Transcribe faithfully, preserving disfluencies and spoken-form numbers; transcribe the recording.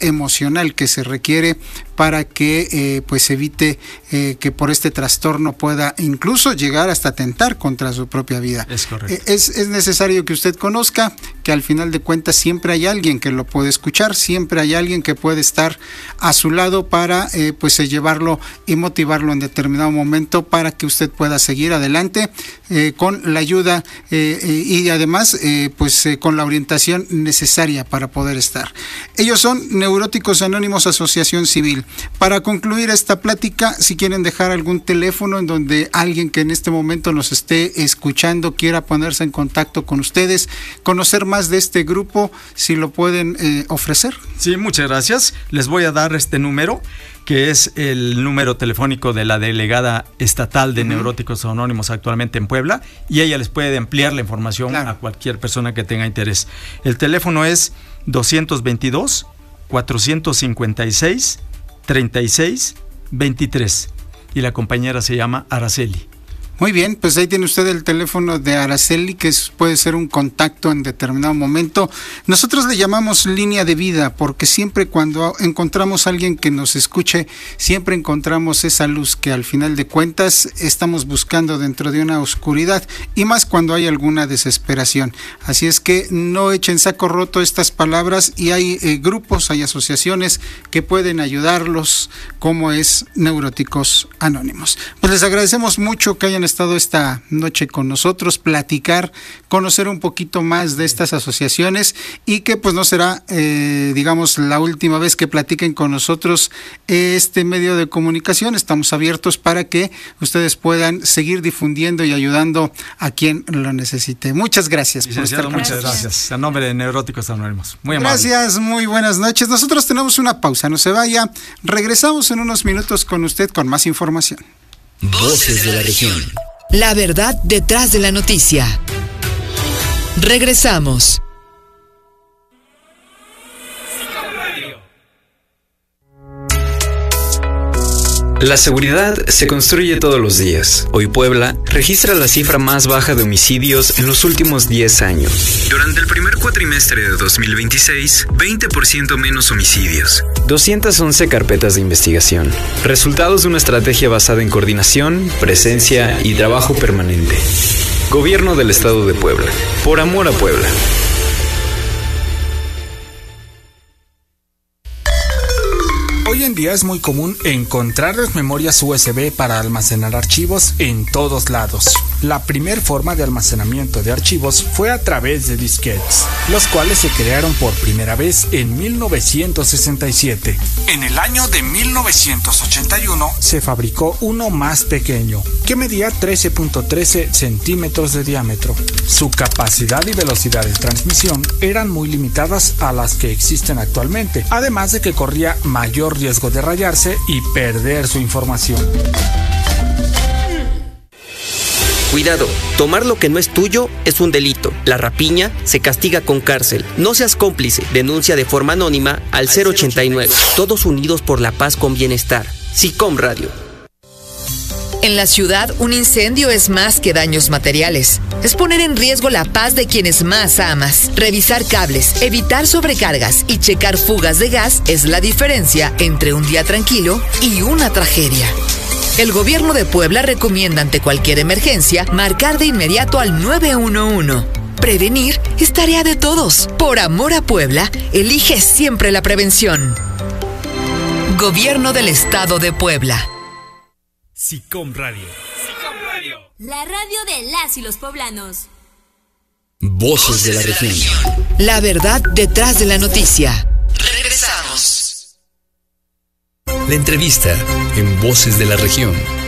emocional que se requiere para que eh, pues evite eh, que por este trastorno pueda incluso llegar hasta atentar contra su propia vida. Es correcto. Eh, es, es necesario que usted conozca que al final de cuentas siempre hay alguien que lo puede escuchar, siempre hay alguien que puede estar a su lado para eh, pues llevarlo y motivarlo en determinado momento para que usted pueda seguir adelante eh, con la ayuda eh, eh, y además eh, pues eh, con la orientación necesaria para poder estar. Ellos son Neuróticos Anónimos Asociación Civil. Para concluir esta plática, si quieren dejar algún teléfono en donde alguien que en este momento nos esté escuchando quiera ponerse en contacto con ustedes, conocer más de este grupo, si lo pueden eh, ofrecer. Sí, muchas gracias. Les voy a dar este número, que es el número telefónico de la delegada estatal de uh-huh. Neuróticos Anónimos actualmente en Puebla, y ella les puede ampliar la información claro. a cualquier persona que tenga interés. El teléfono es doscientos veintidós, cuatrocientos cincuenta y seis, treinta y seis, veintitrés, y la compañera se llama Araceli. Muy bien, pues ahí tiene usted el teléfono de Araceli, que es, puede ser un contacto en determinado momento. Nosotros le llamamos línea de vida, porque siempre cuando encontramos a alguien que nos escuche, siempre encontramos esa luz que al final de cuentas estamos buscando dentro de una oscuridad, y más cuando hay alguna desesperación. Así es que no echen saco roto estas palabras, y hay eh, grupos, hay asociaciones que pueden ayudarlos, como es Neuróticos Anónimos. Pues les agradecemos mucho que hayan estado esta noche con nosotros, platicar, conocer un poquito más de estas asociaciones, y que pues no será, eh, digamos, la última vez que platiquen con nosotros este medio de comunicación. Estamos abiertos para que ustedes puedan seguir difundiendo y ayudando a quien lo necesite. Muchas gracias. Por estar con muchas nosotros. Gracias. A nombre de Neuróticos Anónimos. Muy amable. Gracias, muy buenas noches. Nosotros tenemos una pausa, no se vaya. Regresamos en unos minutos con usted con más información. Voces de la región. La verdad detrás de la noticia. Regresamos. La seguridad se construye todos los días. Hoy Puebla registra la cifra más baja de homicidios en los últimos diez años. Durante el primer cuatrimestre de dos mil veintiséis, veinte por ciento menos homicidios. doscientas once carpetas de investigación. Resultados de una estrategia basada en coordinación, presencia y trabajo permanente. Gobierno del Estado de Puebla. Por amor a Puebla. Hoy en día es muy común encontrar las memorias U S B para almacenar archivos en todos lados. La primera forma de almacenamiento de archivos fue a través de disquetes, los cuales se crearon por primera vez en mil novecientos sesenta y siete. En el año de mil novecientos ochenta y uno se fabricó uno más pequeño, que medía trece punto trece centímetros de diámetro. Su capacidad y velocidad de transmisión eran muy limitadas a las que existen actualmente, además de que corría mayor riesgo de rayarse y perder su información. Cuidado, tomar lo que no es tuyo es un delito. La rapiña se castiga con cárcel. No seas cómplice. Denuncia de forma anónima al cero ochenta y nueve. Todos unidos por la paz con bienestar. SICOM Radio. En la ciudad, un incendio es más que daños materiales. Es poner en riesgo la paz de quienes más amas. Revisar cables, evitar sobrecargas y checar fugas de gas es la diferencia entre un día tranquilo y una tragedia. El gobierno de Puebla recomienda ante cualquier emergencia marcar de inmediato al nueve uno uno. Prevenir es tarea de todos. Por amor a Puebla, elige siempre la prevención. Gobierno del Estado de Puebla. SICOM Radio. SICOM Radio. La radio de las y los poblanos. Voces de la región. La verdad detrás de la noticia. Regresamos. La entrevista en Voces de la Región.